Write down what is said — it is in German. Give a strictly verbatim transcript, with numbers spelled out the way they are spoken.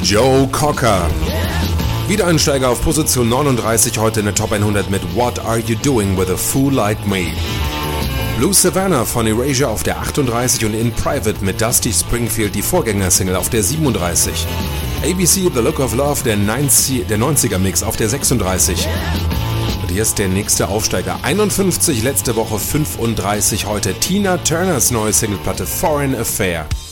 Joe Cocker. Wiedereinsteiger auf Position neununddreißig, heute in der Top hundert mit What Are You Doing With A Fool Like Me. Blue Savannah von Erasure auf der achtunddreißig und In Private mit Dusty Springfield, die Vorgängersingle, auf der siebenunddreißig. A B C The Look of Love, der neunziger-Mix auf der sechsunddreißig. Und hier ist der nächste Aufsteiger, einundfünfzig, letzte Woche fünfunddreißig, heute Tina Turners neue Singleplatte Foreign Affair.